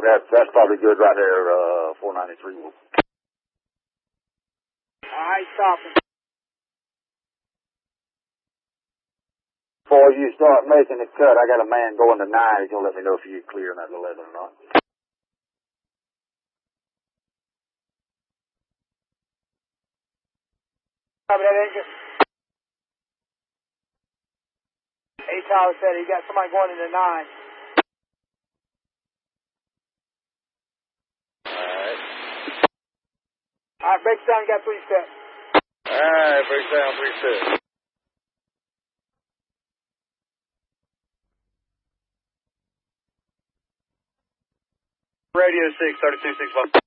That's probably good right there, 493. All right, stopping. Before you start making the cut, I got a man going to 9. He's going to let me know if you get clear on that 11 or not. Copy that engine. A-Tower said he got somebody going into 9. Alright. Alright, breaks down, you got 3 steps. Alright, breaks down 3 steps. Radio 6, 3261.